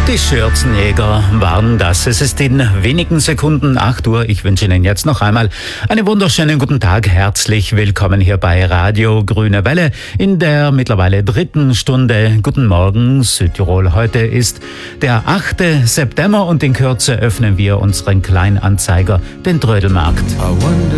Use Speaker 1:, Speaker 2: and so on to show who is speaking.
Speaker 1: Die Schürzenjäger waren das. Es ist in wenigen Sekunden 8 Uhr. Ich wünsche Ihnen jetzt noch einmal einen wunderschönen guten Tag. Herzlich willkommen hier bei Radio Grüne Welle in der mittlerweile 3. Stunde. Guten Morgen, Südtirol. Heute ist der 8. September und in Kürze öffnen wir unseren Kleinanzeiger, den Trödelmarkt.